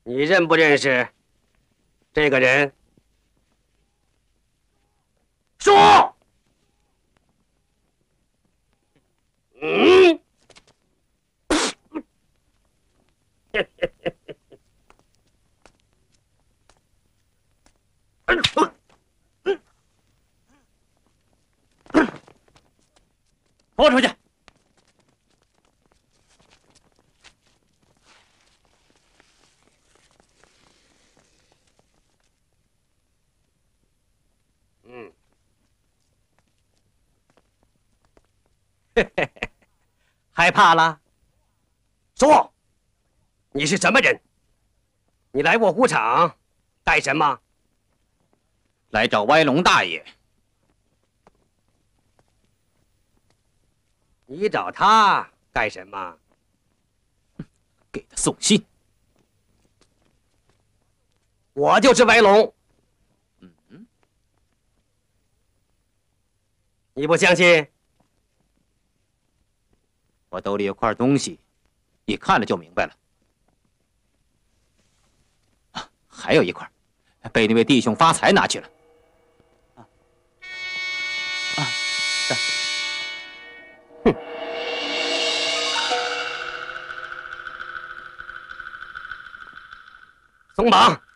你认不认识这个人？说。嗯。 拖出去！ 害怕了？说，你是什么人？你来卧虎场干什么？ 来找歪龙大爷。 你找他干什么？ 给他送信。 我就是歪龙。你不相信？ 我兜里有块东西，一看了就明白了。还有一块，被那位弟兄发财拿去了。 哼！松绑！